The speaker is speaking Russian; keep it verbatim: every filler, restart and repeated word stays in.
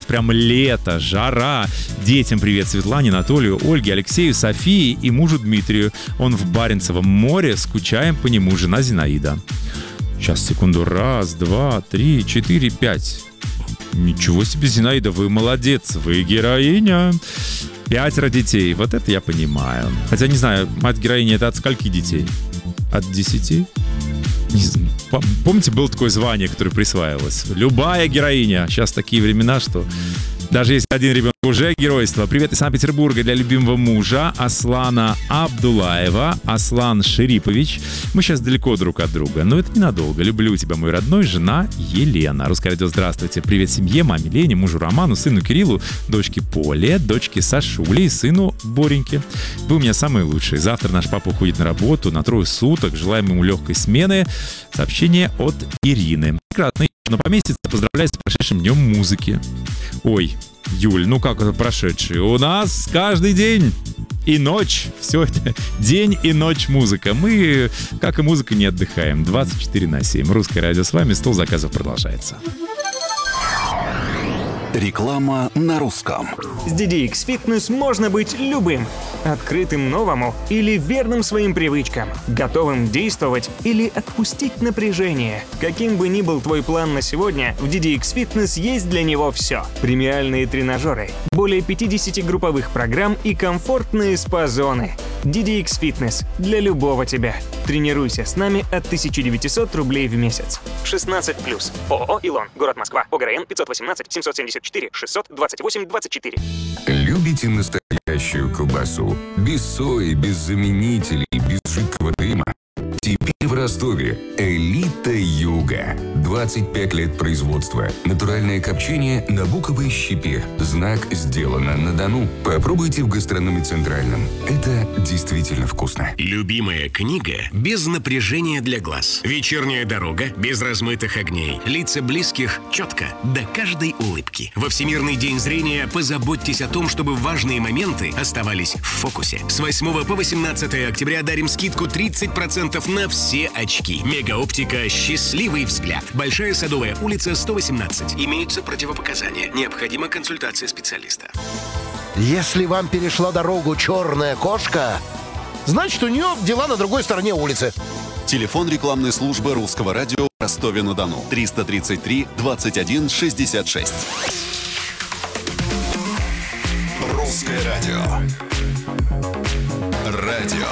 прям лето, жара. Детям привет, Светлане, Анатолию, Ольге, Алексею, Софии и мужу Дмитрию. Он в Баренцевом море, скучаем по нему, жена Зинаида. Сейчас, секунду. Раз, два, три, четыре, пять. Ничего себе, Зинаида, вы молодец, вы героиня. Пятеро детей, вот это я понимаю. Хотя не знаю, мать-героиня — это от скольки детей? От десяти? Не знаю. Помните, было такое звание, которое присваивалось? Любая героиня. Сейчас такие времена, что даже если один ребенок уже геройство. Привет из Санкт-Петербурга для любимого мужа Аслана Абдулаева. Аслан Шерипович. Мы сейчас далеко друг от друга, но это ненадолго. Люблю тебя, мой родной, жена Елена. Русское радио, здравствуйте. Привет семье, маме Лене, мужу Роману, сыну Кириллу, дочке Поле, дочке Сашуле и сыну Бореньке. Вы у меня самые лучшие. Завтра наш папа уходит на работу на трое суток. Желаем ему легкой смены. Сообщение от Ирины. Прекрасно. Но по месяцу поздравляю с прошедшим днем музыки. Ой, Юль, ну как это прошедший? У нас каждый день и ночь. Все это день и ночь музыка. Мы, как и музыка, не отдыхаем. двадцать четыре на семь. Русское радио с вами. Стол заказов продолжается. Реклама на русском. С ди ди икс Fitness можно быть любым. Открытым новому или верным своим привычкам. Готовым действовать или отпустить напряжение. Каким бы ни был твой план на сегодня, в ди ди икс Fitness есть для него все. Премиальные тренажеры, более пятьдесят групповых программ и комфортные спа-зоны. ди ди икс Fitness для любого тебя. Тренируйся с нами от тысяча девятьсот рублей в месяц. шестнадцать плюс. ООО «Илон». Город Москва. ОГРН пятьсот восемнадцать семьсот семьдесят четыре шестьсот двадцать восемь двадцать четыре. Любите настоящую колбасу? Без сои, без заменителей, без жидкого дыма. Теперь в Ростове «Элита Юга». двадцать пять лет производства. Натуральное копчение на буковой щепе. Знак «Сделано на Дону». Попробуйте в гастрономе Центральном. Это действительно вкусно. Любимая книга без напряжения для глаз. Вечерняя дорога без размытых огней. Лица близких четко, до каждой улыбки. Во Всемирный день зрения позаботьтесь о том, чтобы важные моменты оставались в фокусе. С восьмого по восемнадцатое октября дарим скидку тридцать процентов на все очки. Мегаоптика «Счастливый взгляд». Большая Садовая улица, сто восемнадцать. Имеются противопоказания. Необходима консультация специалиста. Если вам перешла дорогу черная кошка, значит, у нее дела на другой стороне улицы. Телефон рекламной службы Русского радио в Ростове-на-Дону. триста тридцать три двадцать один шестьдесят шесть. Русское радио. Радио